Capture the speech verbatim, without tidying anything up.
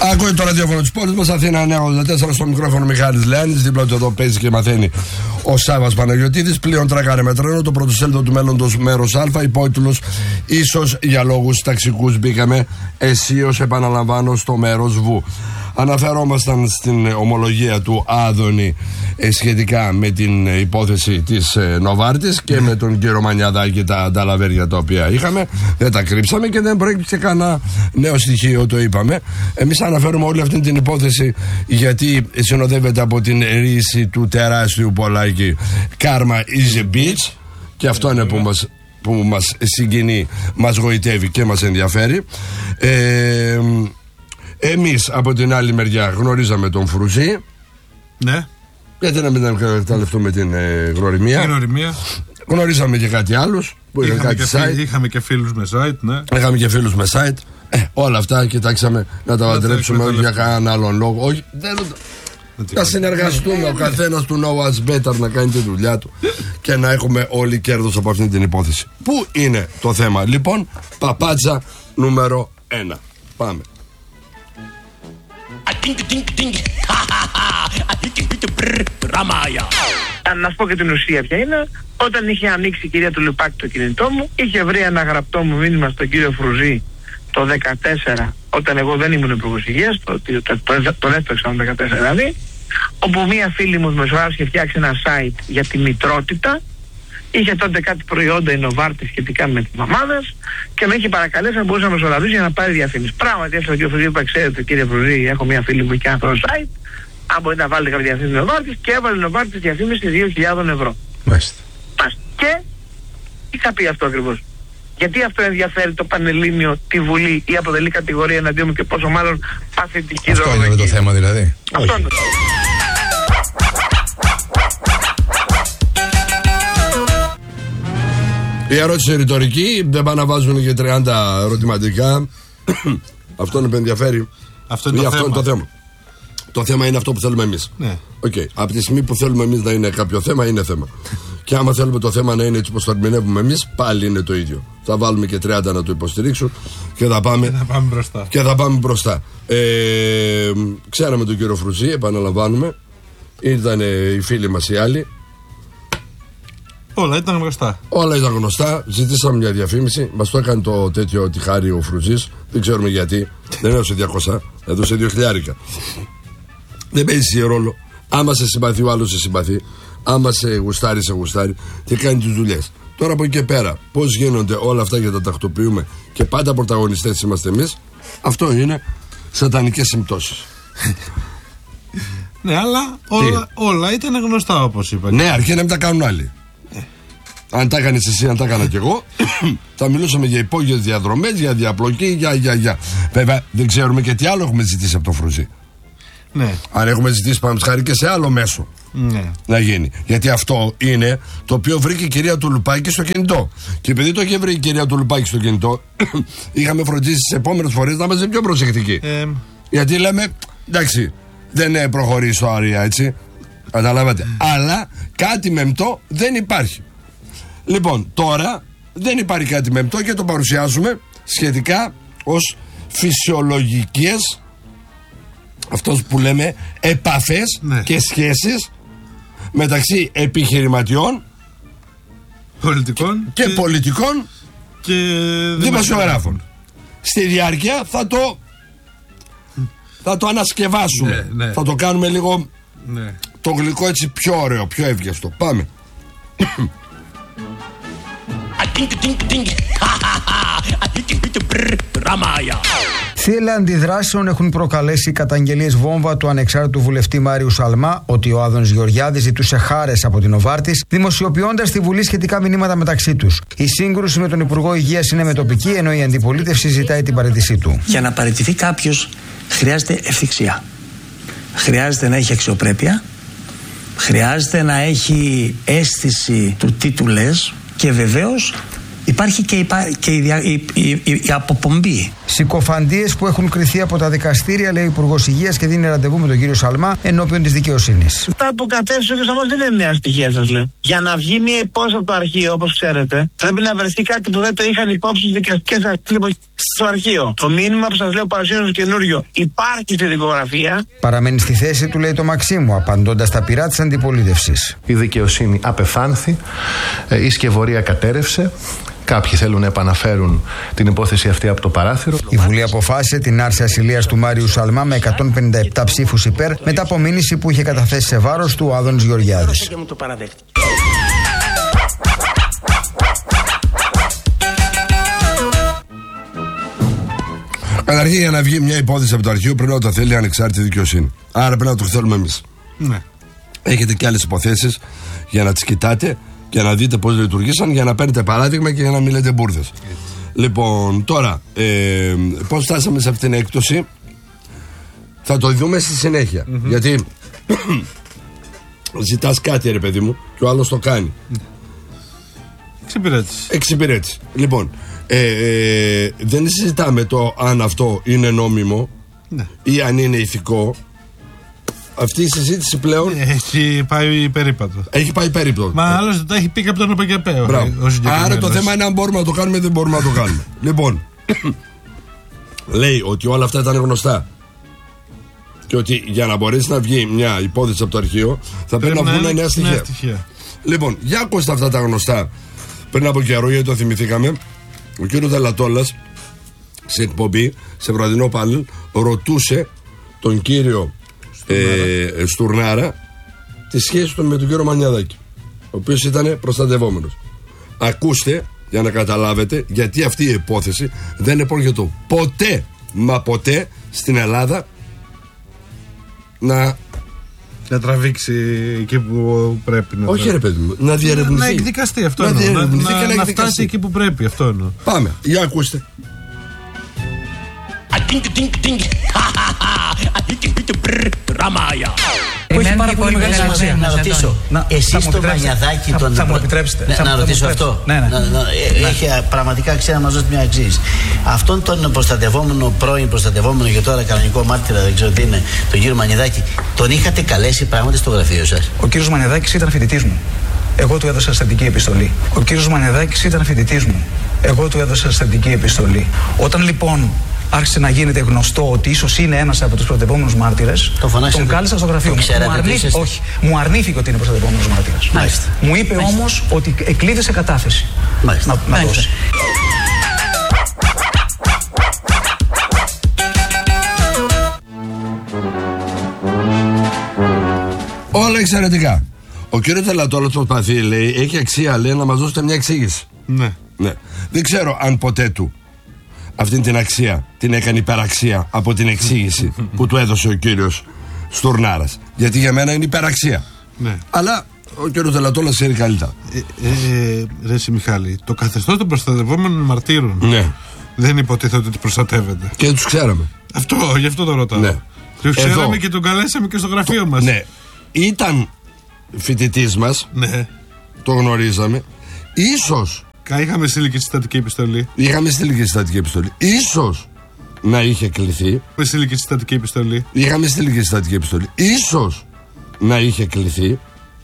Ακούει το ραδιόφωνο της πόλης μας, Αθήνα εννιακόσια ογδόντα τέσσερα, στο μικρόφωνο Μιχάλης Λεάνης. Δίπλα του εδώ παίζει και μαθαίνει ο Σάββας Παναγιωτίδης. Πλέον τρακάρε με τρένο, το πρωτοσέλιδο του μέλλοντος μέρος Α. Υπότιτλος ίσως για λόγους ταξικούς μπήκαμε αισίως, επαναλαμβάνω, στο μέρος Β. Αναφερόμασταν στην ομολογία του Άδωνη ε, σχετικά με την υπόθεση της ε, Νοβάρτης και με τον κύριο Μανιαδάκη και τα ανταλαβέρια τα οποία είχαμε. Δεν τα κρύψαμε και δεν προέκυψε κανένα νέο στοιχείο, το είπαμε. Εμείς αναφέρουμε όλη αυτή την υπόθεση γιατί συνοδεύεται από την ρίση του τεράστιου Πολάκη Karma is a bitch, και αυτό είναι που μας, που μας συγκινεί, μας γοητεύει και μας ενδιαφέρει. Ε, Εμείς από την άλλη μεριά γνωρίζαμε τον Φρουζή. Ναι. Γιατί να μην εκμεταλλευτούμε την ε, γνωριμία. γνωριμία. Γνωρίζαμε και κάτι άλλους που είχαν κάτι site. Είχαμε και φίλους με site, ναι. Είχαμε και φίλους με site. Ε, όλα αυτά κοιτάξαμε να τα παντρέψουμε όχι για κανέναν άλλον λόγο. Όχι, δεν. Να συνεργαστούμε, ο καθένας του know us better να κάνει τη δουλειά του και να έχουμε όλοι κέρδος από αυτή την υπόθεση. Πού είναι το θέμα λοιπόν? Παπάτσα νούμερο ένα. Πάμε. Να σου πω και την ουσία ποια είναι. Όταν είχε ανοίξει η κυρία του Λουπάκη το κινητό μου, είχε βρει ένα γραπτό μου μήνυμα στον κύριο Φρουζή το δεκατέσσερα, όταν εγώ δεν ήμουν υπουργός υγείας, το, το, το, το, το δεύτερο εξάμηνο δεκατέσσερα δηλαδή, όπου μία φίλη μου μεσογράφησε είχε φτιάξει ένα site για τη μητρότητα. Είχε τότε κάτι προϊόντα η Νοβάρτη σχετικά με τις μαμάδες και με είχε παρακαλέσει να μπορούσα να μεσολαβήσει για να πάρει διαφήμιση. Πράγματι, έφτασε ο κύριο Φρουζή, που ξέρετε, κύριε Φρουζή, έχω μία φίλη μου και ένα site. Αν μπορείτε να βάλετε κάποια διαφήμιση Νοβάρτη, και έβαλε Νοβάρτη διαφήμιση δύο χιλιάδες ευρώ. Μάλιστα. Και τι θα πει αυτό ακριβώς? Γιατί αυτό ενδιαφέρει το Πανελλήνιο, τη Βουλή, ή αποτελεί κατηγορία εναντίον μου, και πόσο μάλλον παθητική αυτό δωροδοκία? Αυτό είναι το θέμα δηλαδή. Αυτό είναι το θέμα. Η ερώτηση ρητορική, δεν πάνε να βάζουν και τριάντα ερωτηματικά. Αυτό είναι που ενδιαφέρει. Αυτό είναι, το, αυτό θέμα. είναι το θέμα. Το θέμα είναι αυτό που θέλουμε εμείς. Ναι. Okay. Από τη στιγμή που θέλουμε εμείς να είναι κάποιο θέμα, είναι θέμα. Και άμα θέλουμε το θέμα να είναι έτσι όπως το ερμηνεύουμε εμείς, πάλι είναι το ίδιο. Θα βάλουμε και τριάντα να το υποστηρίξουν και θα πάμε, και θα πάμε μπροστά. Και θα πάμε μπροστά. Ε, ξέραμε τον κύριο Φρουζή, επαναλαμβάνουμε. Ήταν οι φίλοι μας οι άλλοι. Όλα ήταν γνωστά. Όλα ήταν γνωστά. Ζητήσαμε μια διαφήμιση. Μας το έκανε το τέτοιο τυχάρι ο Φρουζής. Δεν ξέρουμε γιατί. Δεν έδωσε διακόσια, έδωσε δύο χιλιάρικα. Δεν παίζει ρόλο. Άμα σε συμπαθεί, ο άλλος σε συμπαθεί. Άμα σε γουστάρει, σε γουστάρει. Και κάνει τις δουλειές. Τώρα από εκεί και πέρα, πώς γίνονται όλα αυτά και τα τακτοποιούμε και πάντα πρωταγωνιστές είμαστε εμείς, αυτό είναι σατανικές συμπτώσεις. Ναι, αλλά όλα, όλα ήταν γνωστά, όπως είπα. Ναι, αρκεί να μην τα κάνουν άλλοι. Αν τα έκανες εσύ, αν τα έκανα κι εγώ, θα μιλούσαμε για υπόγειες διαδρομές, για διαπλοκή, για, για, για. Βέβαια, δεν ξέρουμε και τι άλλο έχουμε ζητήσει από το Φρουζή. Ναι. Αν έχουμε ζητήσει, πάμε χάρη και σε άλλο μέσο. Ναι. Να γίνει. Γιατί αυτό είναι το οποίο βρήκε η κυρία του Λουπάκη στο κινητό. Και επειδή το είχε βρει η κυρία του Λουπάκη στο κινητό, είχαμε φροντίσει τις επόμενες φορές να είμαστε πιο προσεκτικοί. Ε... Γιατί λέμε, εντάξει, δεν προχωρεί στο αρία, έτσι. Καταλάβατε. Mm. Αλλά κάτι μεμπτό δεν υπάρχει. Λοιπόν, τώρα δεν υπάρχει κάτι μεμπτό και το παρουσιάζουμε σχετικά ως φυσιολογικές, αυτός που λέμε, επαφές, ναι, και σχέσεις μεταξύ επιχειρηματιών, πολιτικών και, και πολιτικών και δημοσιογράφων. Στη διάρκεια θα το θα το ανασκευάσουμε, ναι, ναι. Θα το κάνουμε λίγο, ναι, το γλυκό έτσι πιο ωραίο, πιο εύγευστο. Πάμε. Θύελλα αντιδράσεων έχουν προκαλέσει καταγγελίες βόμβα του ανεξάρτητου βουλευτή Μάριου Σαλμά ότι ο Άδωνης Γεωργιάδης ζητούσε χάρες από την Νοβάρτης, δημοσιοποιώντας στη Βουλή σχετικά μηνύματα μεταξύ τους. Η σύγκρουση με τον Υπουργό Υγείας είναι μετοπική, ενώ η αντιπολίτευση ζητάει την παραιτησή του. Για να παραιτηθεί κάποιος χρειάζεται ευθυξία. Χρειάζεται να έχει αξιοπρέπεια. Χρειάζεται να έχει αίσθηση του τι του λες. Και βεβαίως υπάρχει και η, και η, η, η, η αποπομπή. Συκοφαντίες που έχουν κριθεί από τα δικαστήρια, λέει ο Υπουργός Υγείας, και δίνει ραντεβού με τον κύριο Σαλμά ενώπιον της δικαιοσύνης. Αυτά που κατέθεσε ο κ. Σαλμάς δεν είναι νέα στοιχεία, σας λέω. Για να βγει μια υπόθεση από το αρχείο, όπως ξέρετε, πρέπει να βρεθεί κάτι που δεν το είχαν υπόψη στις δικαστικές αρχές στο αρχείο. Το μήνυμα που σας λέω παρουσίαζω καινούριο υπάρχει στη δικογραφία. Παραμένει στη θέση του, λέει το Μαξίμου, απαντώντας τα πειρά της αντιπολίτευσης. Η δικαιοσύνη απεφάνθη, η σκευωρία κατέρευσε. Κάποιοι θέλουν να επαναφέρουν την υπόθεση αυτή από το παράθυρο. Η Βουλή αποφάσισε την άρση ασυλίας του Μάριου Σαλμά με εκατόν πενήντα επτά ψήφους υπέρ, μετά από μήνυση που είχε καταθέσει σε βάρος του ο Άδωνης Γεωργιάδης. Καταρχήν, για να βγει μια υπόθεση από το αρχείο πρέπει να το θέλει ανεξάρτητη δικαιοσύνη. Άρα πρέπει να το θέλουμε εμείς. Ναι. Έχετε και άλλες υποθέσεις για να τις κοιτάτε και να δείτε πώς λειτουργήσαν, για να παίρνετε παράδειγμα και για να μην λέτε μπουρδες. Λοιπόν, τώρα, ε, πώς φτάσαμε σε αυτήν την έκπτωση, θα το δούμε στη συνέχεια. Mm-hmm. Γιατί ζητάς κάτι, ρε παιδί μου, και ο άλλος το κάνει. Εξυπηρέτηση. Εξυπηρέτηση. Λοιπόν, ε, ε, δεν συζητάμε το αν αυτό είναι νόμιμο, ναι, ή αν είναι ηθικό. Αυτή η συζήτηση πλέον έχει πάει περίπατο. Έχει πάει περίπατο. Μα άλλωστε το έχει πει και από τον Επαγγελπαίο. Άρα το θέμα είναι αν μπορούμε να το κάνουμε ή δεν μπορούμε να το κάνουμε. Λοιπόν, λέει ότι όλα αυτά ήταν γνωστά. Και ότι για να μπορέσει να βγει μια υπόθεση από το αρχείο θα πρέπει, πρέπει να βγουν νέα στοιχεία. στοιχεία. Λοιπόν, για ακούστε αυτά τα γνωστά. Πριν από καιρό, γιατί το θυμηθήκαμε, ο κύριος Δελατόλας σε εκπομπή, σε βραδινό πάνελ, ρωτούσε τον κύριο Ε, Στουρνάρα τη σχέση του με τον κύριο Μανιαδάκη, ο οποίος ήταν προστατευόμενος. Ακούστε για να καταλάβετε γιατί αυτή η υπόθεση δεν επρόκειτο ποτέ, μα ποτέ στην Ελλάδα να να τραβήξει εκεί που πρέπει να. Όχι, ρε παιδί μου, να διερευνηθεί. Να εκδικαστεί αυτό. Να, εννοώ, να, να, να, να φτάσει εκεί που πρέπει. Αυτό εννοώ. Πάμε, για ακούστε. Που έχει πάρα πολύ μεγάλη σημασία. Να ρωτήσω, εσείς το Μανιαδάκη τον... Θα μου επιτρέψετε. Να ρωτήσω αυτό. Έχει πραγματικά αξία να μας δώσει μια εξήγηση. Αυτόν τον προστατευόμενο, πρώην προστατευόμενο και τώρα κανονικό μάρτυρα, δεν ξέρω τι είναι, τον κύριο Μανιαδάκη, τον είχατε καλέσει πράγματι στο γραφείο σας? Ο κύριος Μανιαδάκης ήταν φοιτητής μου. Εγώ του έδωσα στατική επιστολή. Ο κύριος Μανιαδάκης ήταν φοιτητής μου. Εγώ του έδωσα στατική επιστολή. Όταν λοιπόν άρχισε να γίνεται γνωστό ότι ίσως είναι ένας από τους προστατευόμενους μάρτυρες, το τον κάλεσα στο γραφείο μου. Μου, αρνήθη, όχι, μου αρνήθηκε ότι είναι προστατευόμενος μάρτυρας. Μάλιστα. Μου είπε Μάλιστα. όμως ότι εκλείδησε κατάθεση. Μάλιστα. Να, να δώσει. Όλα εξαιρετικά. Ο κύριος Τελατόλος προσπαθεί, λέει, έχει αξία, λέει, να μας δώσετε μια εξήγηση. Ναι. Ναι. Δεν ξέρω αν ποτέ του αυτή την αξία την έκανε υπεραξία από την εξήγηση που του έδωσε ο κύριος Στουρνάρας. Γιατί για μένα είναι υπεραξία. Ναι. Αλλά ο κύριος Τελατόλας ξέρει καλύτερα. Ε, ε, ρε εσύ Μιχάλη, το καθεστώς των προστατευόμενων μαρτύρων, ναι, δεν υποτίθεται ότι προστατεύεται. Και τους ξέραμε. Αυτό, γι' αυτό το ρωτάω. Ναι. Τους ξέραμε Εδώ. Και τον καλέσαμε και στο γραφείο μας. Ναι. Ήταν φοιτητής μας. Ναι. Το γνωρίζαμε. Ίσως είχαμε στείλει και συστατική επιστολή. Είχαμε στείλει και συστατική επιστολή. Ίσως να είχε κληθεί. Είχαμε στείλει και συστατική επιστολή. Είχαμε στείλει και συστατική επιστολή. Ίσως να είχε κληθεί